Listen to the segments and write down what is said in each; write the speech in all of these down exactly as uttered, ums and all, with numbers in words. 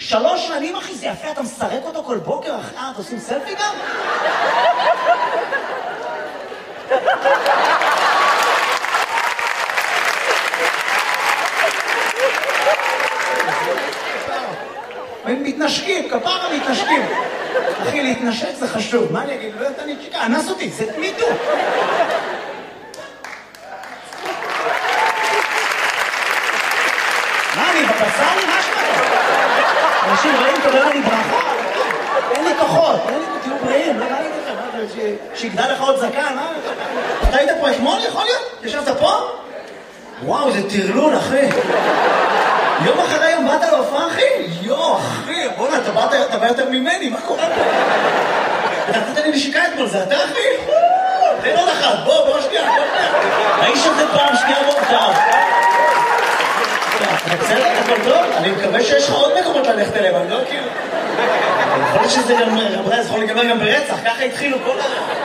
שלוש שנים, אחי, זה יפה, אתה מסרק אותו כל בוקר, אחי, אה, אתה עושים סלפי גם? הם מתנשקים, כפרה מתנשקים. אחי, להתנשק זה חשוב. מה אני אגיד? לא יודעת, אני צ'יקה, אנס אותי, זה תמידו. מה, אני בבצל? מה שלך? אנשים רעים קודם אני ברכה. אין לי כוחות, אין לי תהיו בריאים, לא ראיתי לכם. שיגדל לך עוד זקן, מה? אתה היית פה אתמול, יכול להיות? ישבת פה? וואו, זה תרלול, אחי. יום אחרי יום באת להופעה, אחי? יו, אחי, בוא'נה, אתה בא יותר ממני, מה קורה פה? אתה נתת לי נשיקה אתמול, זה אתה, אחי? תן עוד אחת, בוא, בוא שנייה, בוא שנייה. האיש הזה פעם שנייה מורכב. אתה בסדר, הכל טוב? אני מקווה שיש לך עוד מקומות ללכת אליהם, אני לא כאילו... יכול להיות שזה גם, רבותיי, זה יכול להיגמר גם ברצח, ככה התחילו כל ה...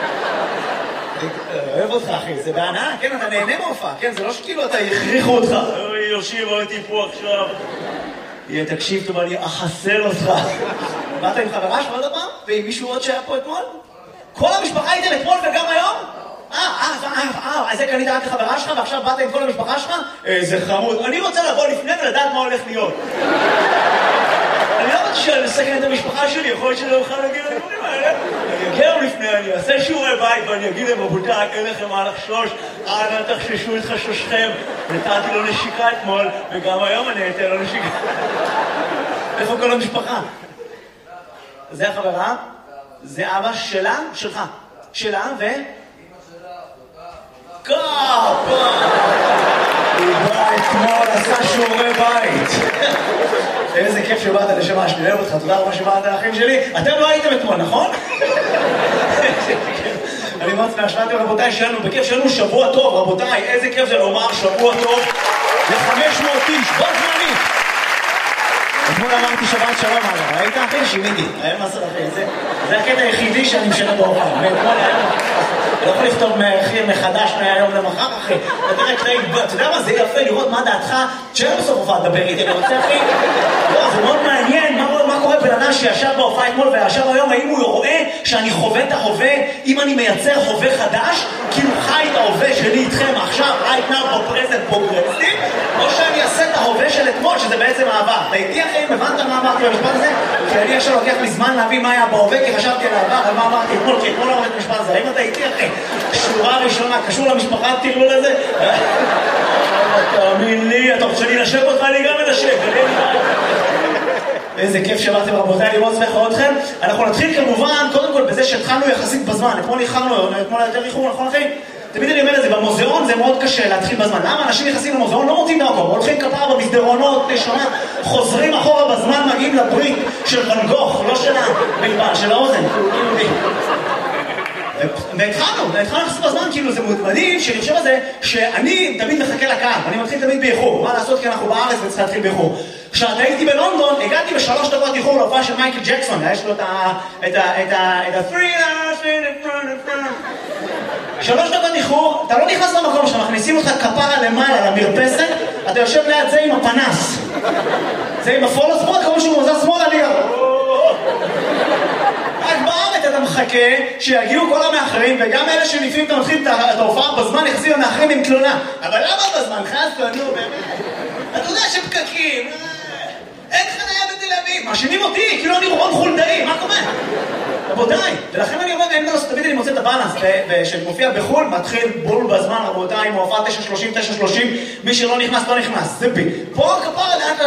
אוהב אותך, אחי, זה בהנאה, כן, אתה נהנה מהופעה, כן, זה לא שכאילו אתה יכריחו אותך. אוי, יושיב, הייתי פה עכשיו. יהיה, תקשיב טוב, אני אחסל אותך. באת עם חברה שלך עוד פעם? ועם מישהו עוד שהיה פה אתמול? כל המשפחה הייתם אתמול וגם היום? אה, אה, אה, אז זה קנית רק לחברה שלך ועכשיו באת עם כל המשפחה שלך? איזה חמוד. אני רוצה לבוא לפני ולדעת מה הולך להיות. אני לא רוצה לסכן את המשפחה שלי, יכול להיות שלא אוכל להגיד לדברים האלה. אני אגיע לפני, אני אעשה שיעורי בית ואני אגיד להם, רבותיי, אין לכם מה לחשוש, אנא תחששו את חשושכם. נתתי לו נשיקה אתמול, וגם היום אני אתן לו נשיקה. איפה כל המשפחה? זה החברה? זה אבא שלה? שלך. שלה ו... קאפה! הוא בא אתמול, עשה שיעורי בית. איזה כיף שבאת לשמה, שאני אוהב אותך, תודה רבה שבאת האחים שלי. אתם לא הייתם אתמול, נכון? אני מאוד שמח שבאתם, רבותיי, שלנו, בכיף שלנו שבוע טוב, רבותיי, איזה כיף זה לומר שבוע טוב ל-חמש מאות איש, בוא זמנית. אתמול אמרתי שבת שלום, אגב, ראית אחי? שימיתי, היה מסר אחי, זה הקטע היחידי שאני משנה בהופעה, ואתמול היה... אני לא יכול לכתוב מחדש מהיום למחר, אחי. אתה יודע מה, זה יפה לראות מה דעתך, שאין בסוף הופעה לדבר איתי, אני רוצה, אחי. לא, זה מאוד מעניין, מה קורה בן אדם שישב בהופעה אתמול וישב היום, האם הוא רואה שאני חווה את ההווה, אם אני מייצר הווה חדש, כאילו חי את ההווה שלי איתכם עכשיו, right now, בפרזנט פרוגרסיב, או שאני אעשה את ההווה של אתמול, שזה בעצם העבר. אתה איתי, אחי, הבנת מה אמרתי במשפט הזה? כי אני עכשיו לוקח לי זמן להבין מה היה בהווה, כי חשבתי על העבר, אבל מה אמרתי אתמול, כי אתמול אמרתי את המשפט הזה. האם אתה איתי, אחי? שורה ראשונה, קשור למשפחה, תראו לזה? תאמין לי, אתה רוצה שאני נשב אותך, אני גם מנשב. איזה כיף שבאתם, רבותיי, לראות שמח אתכם. אנחנו נתחיל כמובן, קודם כל, בזה שהתחלנו יחסית בזמן. אתמול איחרנו, אתמול יותר איחור, נכון אחי? תמיד אני אומר את זה, במוזיאון זה מאוד קשה להתחיל בזמן. למה אנשים נכנסים למוזיאון לא מוצאים דרכו? הולכים כפרה במסדרונות, נשמה, חוזרים אחורה בזמן, מגיעים לברית של ואן גוך, לא שלה, בלבן, של האוזן. והתחלנו, התחלנו לחסות בזמן, כאילו זה מדהים שאני חושב על זה שאני תמיד מחכה לקהל, אני מתחיל תמיד באיחור, מה לעשות כי אנחנו בארץ וצריך להתחיל באיחור. כשאתה הייתי בלונדון, הגעתי בשלוש דקות איחור להופעה של מייקל ג'קסון, יש לו את ה... את ה... את ה... את ה... שלוש דקות איחור, אתה לא נכנס למקום שלך, מכניסים אותך כפרה למעלה למרפסת, אתה יושב ליד זה עם הפנס, זה עם הפולו ספורט, כמו שהוא מוזר שמאל עליה. רק בארץ אתה מחכה שיגיעו כל המאחרים, וגם אלה שלפעמים אתה מתחיל את ההופעה בזמן, יחזיר המאחרים עם תלונה. אבל למה בזמן? חסה, נו, באמת. אתה יודע שפקקים, אין חניה בתל אביב, מאשימים אותי, כאילו אני רון חולדאי, מה קורה? רבותיי, ולכן אני אומר, אין דרוס, תמיד אני מוצא את הבאלנס, ושאני מופיע בחול, מתחיל בול בזמן, רבותיי, עם הופעה תשע שלושים, תשע שלושים, מי שלא נכנס, לא נכנס, זה בי. פה כפרה לאט